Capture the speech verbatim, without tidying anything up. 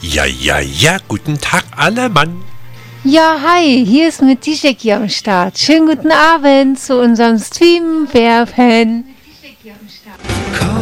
Ja, ja, ja, guten Tag alle Mann. Ja, hi, hier ist mit Jackie am Start. Schönen guten Abend zu unserem Stream werfen.